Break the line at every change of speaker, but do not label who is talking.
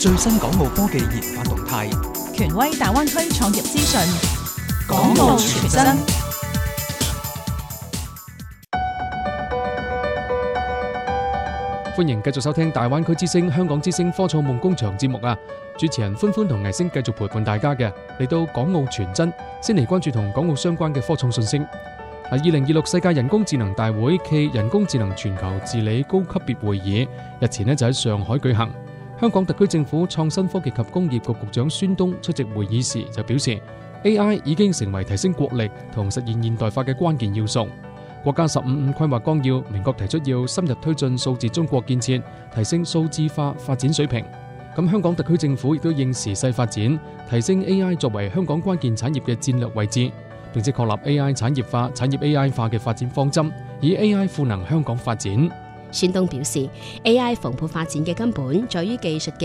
最新港澳科技研發動態，
權威大灣區創業資訊，
港澳全真。
歡迎繼續收聽大灣區之聲、香港之聲科創夢工場節目啊！主持人歡歡同藝星繼續陪伴大家嘅，嚟到港澳全真，先嚟關注同港澳相關嘅科創訊息。2026世界人工智能大會暨人工智能全球治理高級別會議日前就喺上海舉行。香港特區政府創新科技及工業局局長孫東出席會議時就表示， AI 已經成為提升國力同實現現代化嘅關鍵要素。國家15規劃綱要明確提出要深入推進數字中國建設，提升數字化發展水平。咁香港特區政府亦都應時勢發展，提升 AI 作為香港關鍵產業嘅戰略位置，並且確立 AI 產業化、產業 AI 化嘅發展方針，以 AI 賦能香港發展。
孫東表示 ，AI 蓬勃發展嘅根本在於技術嘅